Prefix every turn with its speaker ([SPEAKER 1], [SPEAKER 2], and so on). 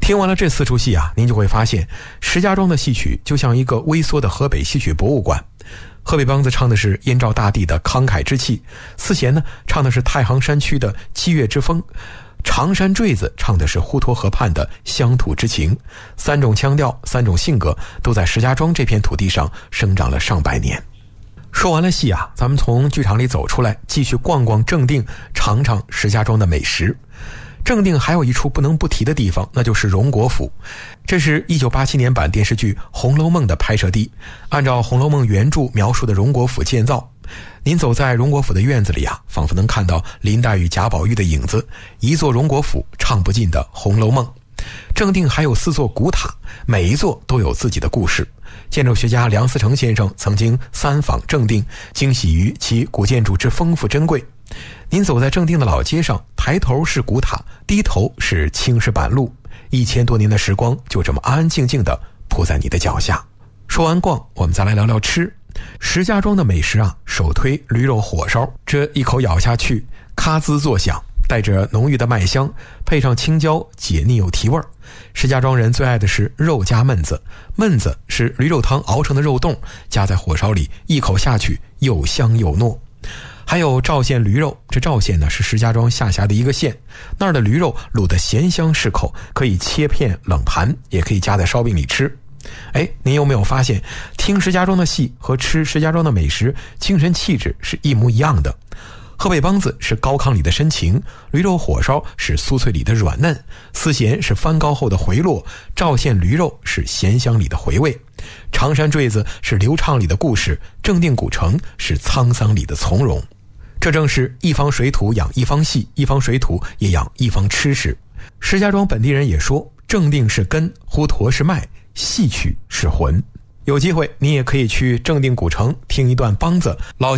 [SPEAKER 1] 听完了这4出戏啊，您就会发现石家庄的戏曲就像一个微缩的河北戏曲博物馆。河北梆子唱的是燕赵大地的慷慨之气，四弦呢唱的是太行山区的激越之风，常山坠子唱的是滹沱河畔的乡土之情。3种腔调3种性格都在石家庄这片土地上生长了上百年。说完了戏啊，咱们从剧场里走出来，继续逛逛正定，尝尝石家庄的美食。正定还有一处不能不提的地方，那就是荣国府。这是1987年版电视剧《红楼梦》的拍摄地，按照《红楼梦》原著描述的荣国府建造。您走在荣国府的院子里啊，仿佛能看到林黛玉、贾宝玉的影子，一座荣国府唱不尽的《红楼梦》。正定还有4座古塔，每一座都有自己的故事。建筑学家梁思成先生曾经3访正定，惊喜于其古建筑之丰富珍贵。您走在正定的老街上，抬头是古塔，低头是青石板路，1000多年的时光就这么安安静静地铺在你的脚下。说完逛，我们再来聊聊吃。石家庄的美食啊，首推驴肉火烧，这一口咬下去，咔滋作响，带着浓郁的麦香，配上青椒，解腻又提味儿。石家庄人最爱的是肉夹焖子，焖子是驴肉汤熬成的肉冻，夹在火烧里，一口下去又香又糯。还有赵县驴肉，这赵县呢是石家庄下辖的一个县，那儿的驴肉卤得咸香适口，可以切片冷盘，也可以夹在烧饼里吃。您有没有发现，听石家庄的戏和吃石家庄的美食，精神气质是一模一样的？河北梆子是高亢里的深情，驴肉火烧是酥脆里的软嫩，丝弦是翻高后的回落，赵县驴肉是咸香里的回味，常山坠子是流畅里的故事，正定古城是沧桑里的从容。这正是一方水土养一方戏，一方水土也养一方吃食。石家庄本地人也说，正定是根，滹沱是脉，戏曲是魂。有机会你也可以去正定古城听一段梆子，老